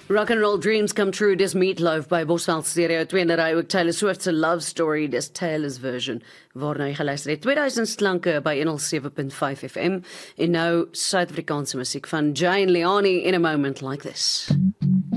Rock and Roll Dreams Come True, dis Meatloaf by Bosveld Stereo 2 en ry ook Taylor Swift se Love Story, dis Taylor's version, waarna jy geluister het. 2000 klanke by 107.5 FM en nou Suid-Afrikaanse musiek van Jane Leone in a moment like this.